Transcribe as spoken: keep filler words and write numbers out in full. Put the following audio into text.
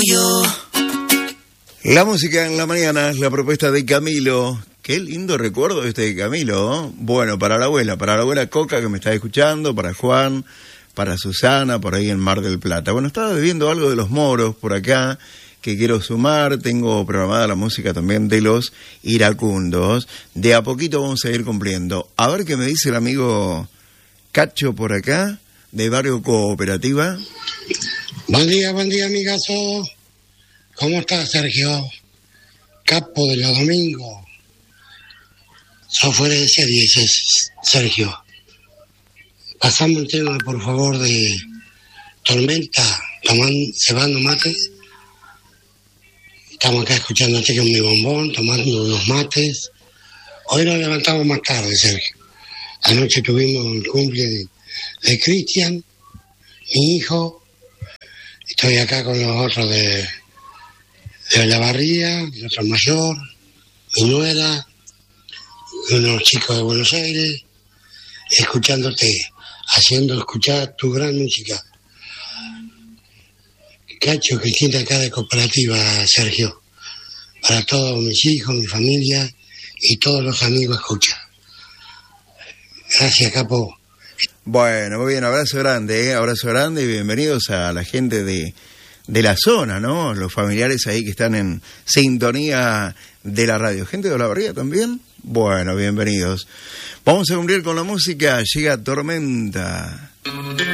yo. La música en la mañana es la propuesta de Camilo. Qué lindo recuerdo este de Camilo, ¿no? Bueno, para la abuela, para la abuela Coca que me está escuchando, para Juan, para Susana, por ahí en Mar del Plata. Bueno, estaba viendo algo de los moros por acá, que quiero sumar. Tengo programada la música también de los iracundos. De a poquito vamos a ir cumpliendo. A ver qué me dice el amigo Cacho por acá, de Barrio Cooperativa. Buen día, buen día, amigazo. ¿Cómo estás, Sergio? Capo de los domingos. Sos fuera de serie, Sergio. Pasame un tema, por favor, de Tormenta, tomando, cebando mates. Estamos acá escuchándote con mi bombón, tomando unos mates. Hoy nos levantamos más tarde, Sergio. Anoche tuvimos el cumple de, de Cristian, mi hijo. Estoy acá con los otros de, de la barría, el otro mayor, mi nuera, unos chicos de Buenos Aires, escuchándote, haciendo escuchar tu gran música. Cacho, Cristina acá de Cooperativa, Sergio, para todos mis hijos, mi familia y todos los amigos escucha. Gracias, Capo. Bueno, muy bien, abrazo grande, ¿eh? Abrazo grande y bienvenidos a la gente de, de la zona, ¿no? Los familiares ahí que están en sintonía de la radio. ¿Gente de Olavarría también? Bueno, bienvenidos. Vamos a cumplir con la música, llega Tormenta.